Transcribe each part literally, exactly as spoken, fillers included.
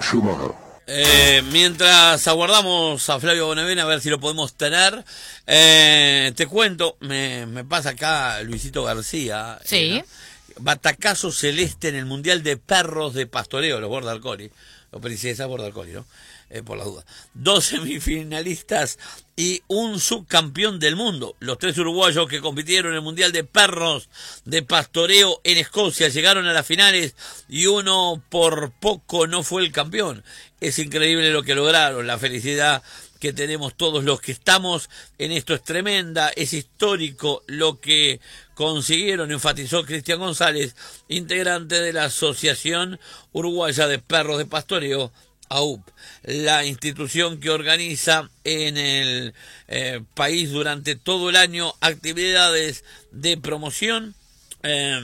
Schumacher. Eh, mientras aguardamos a Flavio Bonavena a ver si lo podemos tener, eh, te cuento, me, me pasa acá Luisito García. Sí. Eh, batacazo celeste en el Mundial de Perros de Pastoreo, los Border Collie, los princesas Border Collie, ¿no? Eh, por las dudas. Dos semifinalistas y un subcampeón del mundo. Los tres uruguayos que compitieron en el Mundial de Perros de Pastoreo en Escocia llegaron a las finales y uno por poco no fue el campeón. Es increíble lo que lograron, la felicidad que tenemos todos los que estamos en esto es tremenda, es histórico lo que consiguieron, enfatizó Cristian González, integrante de la Asociación Uruguaya de Perros de Pastoreo, A U P, la institución que organiza en el eh, país durante todo el año actividades de promoción eh,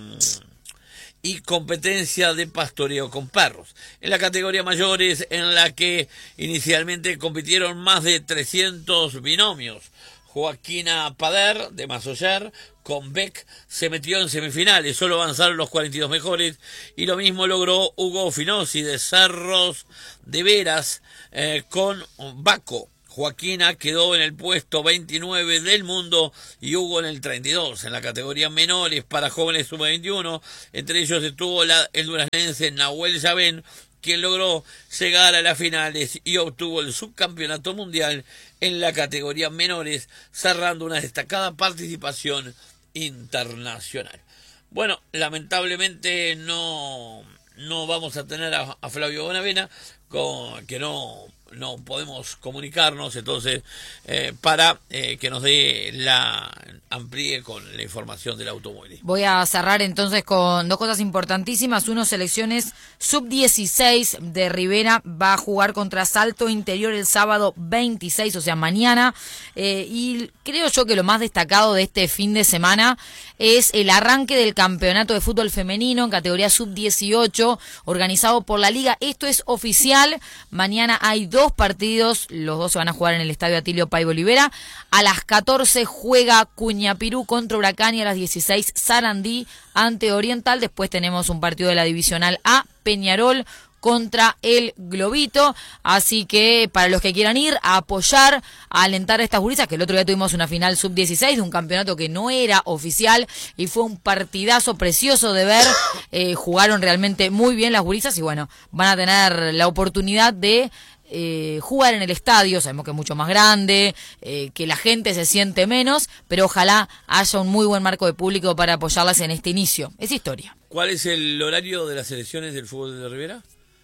y competencia de pastoreo con perros. En la categoría mayores, en la que inicialmente compitieron más de trescientos binomios, Joaquina Pader de Masoyer con Beck se metió en semifinales, solo avanzaron los cuarenta y dos mejores y lo mismo logró Hugo Finosi de Cerros de Veras eh, con Baco. Joaquina quedó en el puesto veintinueve del mundo y Hugo en el treinta y dos. En la categoría menores para jóvenes sub veintiuno, entre ellos estuvo la, el duraznense Nahuel Yavén, quien logró llegar a las finales y obtuvo el subcampeonato mundial en la categoría menores, cerrando una destacada participación internacional. Bueno, lamentablemente no, no vamos a tener a, a Flavio Bonavena, con, que no... no podemos comunicarnos, entonces eh, para eh, que nos dé la amplíe con la información del automóvil. Voy a cerrar entonces con dos cosas importantísimas. Uno, selecciones sub dieciséis de Rivera va a jugar contra Salto Interior el sábado veintiséis, o sea mañana, eh, y creo yo que lo más destacado de este fin de semana es el arranque del campeonato de fútbol femenino en categoría sub dieciocho organizado por la Liga. Esto es oficial, mañana hay dos partidos, los dos se van a jugar en el estadio Atilio Paiva Olivera. A las catorce juega Cuñapirú contra Huracán y a las dieciséis Sarandí ante Oriental. Después tenemos un partido de la Divisional A, Peñarol contra el Globito, así que para los que quieran ir a apoyar, a alentar a estas gurisas, que el otro día tuvimos una final sub dieciséis de un campeonato que no era oficial y fue un partidazo precioso de ver, eh, jugaron realmente muy bien las gurisas y bueno, van a tener la oportunidad de Eh, jugar en el estadio. Sabemos que es mucho más grande, eh, que la gente se siente menos, pero ojalá haya un muy buen marco de público para apoyarlas en este inicio. Es historia. ¿Cuál es el horario de las selecciones del fútbol de Rivera?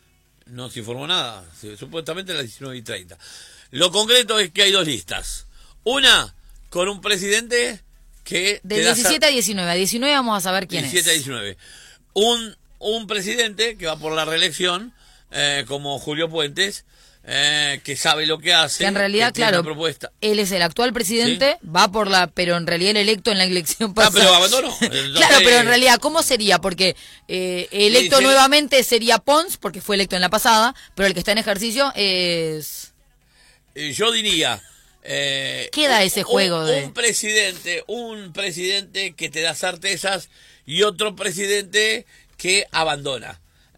No se informó nada, supuestamente a las diecinueve y treinta. Lo concreto es que hay dos listas. Una con un presidente que... De diecisiete a diecinueve, a diecinueve vamos a saber quién diecisiete a es. diecinueve. Un, un presidente que va por la reelección, eh, como Julio Puentes, Eh, que sabe lo que hace, que en realidad, que tiene claro, una propuesta. Él es el actual presidente, ¿sí? Va por la, pero en realidad el electo en la elección pasada. Ah, pero abandonó. Entonces, claro, pero en realidad, ¿cómo sería? Porque eh, electo sí, sí, nuevamente sería Pons, porque fue electo en la pasada, pero el que está en ejercicio es... Yo diría... Eh, Queda un, ese juego un, de... Un presidente, un presidente que te da certezas y otro presidente que abandona.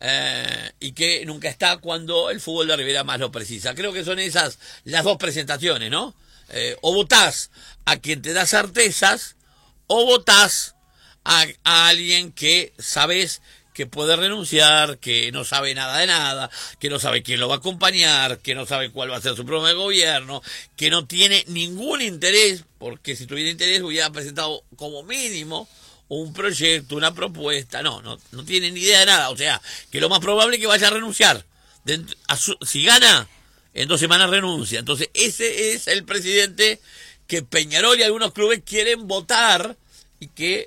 Eh, y que nunca está cuando el fútbol de Rivera más lo precisa. Creo que son esas las dos presentaciones, ¿no? Eh, o votás a quien te da certezas, o votás a, a alguien que sabes que puede renunciar, que no sabe nada de nada, que no sabe quién lo va a acompañar, que no sabe cuál va a ser su programa de gobierno, que no tiene ningún interés, porque si tuviera interés hubiera presentado como mínimo un proyecto, una propuesta. No, no, no tiene ni idea de nada. O sea, que lo más probable es que vaya a renunciar. Dentro, a su, si gana, en dos semanas renuncia. Entonces, ese es el presidente que Peñarol y algunos clubes quieren votar y que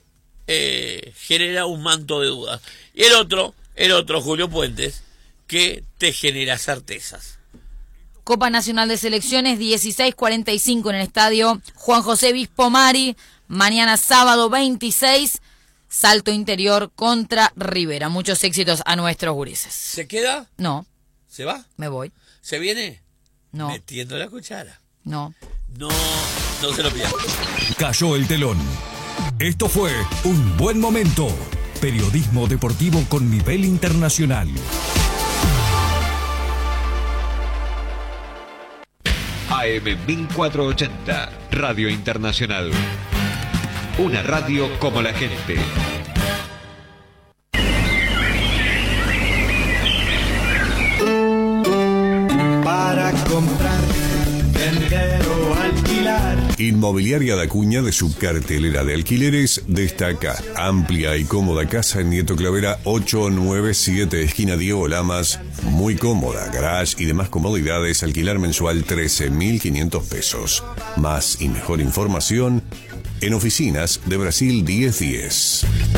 eh, genera un manto de dudas. Y el otro, el otro, Julio Puentes, que te genera certezas. Copa Nacional de Selecciones, dieciséis cuarenta y cinco en el estadio Juan José Bispo Mari. Mañana sábado veintiséis, Salto Interior contra Rivera. Muchos éxitos a nuestros gurises. ¿Se queda? No. ¿Se va? Me voy. ¿Se viene? No. Metiendo la cuchara. No. No, no se lo pierdan. Cayó el telón. Esto fue Un Buen Momento. Periodismo deportivo con nivel internacional. A M mil cuatrocientos ochenta, Radio Internacional. Una radio como la gente. Para comprar, vender o alquilar. Inmobiliaria Da Cuña, de su cartelera de alquileres, destaca amplia y cómoda casa en Nieto Clavera ocho nueve siete, esquina Diego Lamas. Muy cómoda, garage y demás comodidades. Alquilar mensual trece mil quinientos pesos. Más y mejor información en Oficinas de Brasil diez diez.